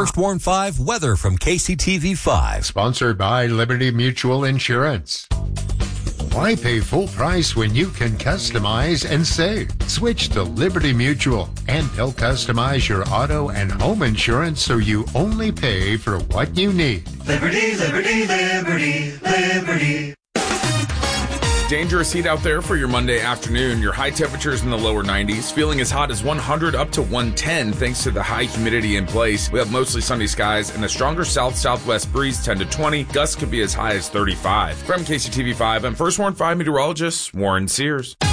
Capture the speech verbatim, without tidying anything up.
First Warn five weather from K C T V five. Sponsored by Liberty Mutual Insurance. Why pay full price when you can customize and save? Switch to Liberty Mutual, and they'll customize your auto and home insurance so you only pay for what you need. Liberty, Liberty, Liberty, Liberty. Dangerous heat out there for your Monday afternoon. Your high temperatures in the lower nineties, feeling as hot as one hundred up to one ten thanks to the high humidity in place. We have mostly sunny skies and a stronger south-southwest breeze, ten to twenty. Gusts could be as high as thirty-five. From K C T V five, I'm First Warn five meteorologist Warren Sears.